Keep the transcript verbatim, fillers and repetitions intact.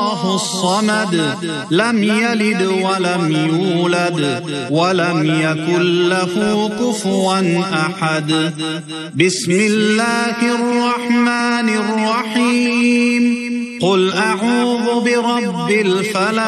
الله الصمد لم يلد ولم يولد ولم يكن له كفوا أحد. بسم الله الرحمن الرحيم. قل أعوذ برب الفلق